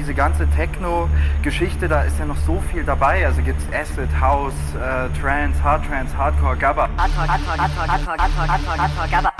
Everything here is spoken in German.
diese ganze Techno-Geschichte, da ist ja noch so viel dabei. Also gibt's Acid, House, Trance, Hardcore, Gabba.